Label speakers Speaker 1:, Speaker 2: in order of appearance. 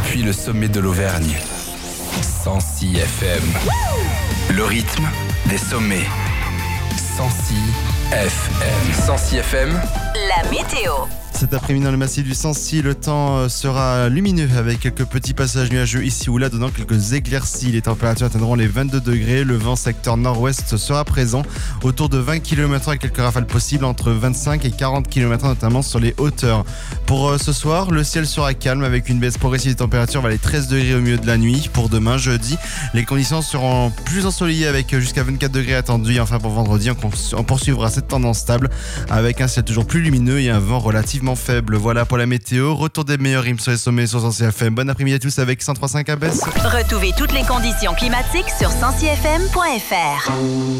Speaker 1: depuis le sommet de l'Auvergne. 106 FM. Le rythme des sommets. 106 FM. 106 FM.
Speaker 2: La météo.
Speaker 3: Cet après-midi dans le massif du Sancy, le temps sera lumineux avec quelques petits passages nuageux ici ou là, donnant quelques éclaircies. Les températures atteindront les 22 degrés. Le vent secteur nord-ouest sera présent autour de 20 km avec quelques rafales possibles entre 25 et 40 km notamment sur les hauteurs. Pour ce soir, le ciel sera calme avec une baisse progressive des températures vers les 13 degrés au milieu de la nuit. Pour demain, jeudi, les conditions seront plus ensoleillées avec jusqu'à 24 degrés attendus. Et enfin pour vendredi, on poursuivra cette tendance stable avec un ciel toujours plus lumineux et un vent relativement faible. Voilà pour la météo. Retour des meilleurs rimes sur les sommets sur 106 FM. Bon après-midi à tous avec 103.5 ABS.
Speaker 2: Retrouvez toutes les conditions climatiques sur 106fm.fr.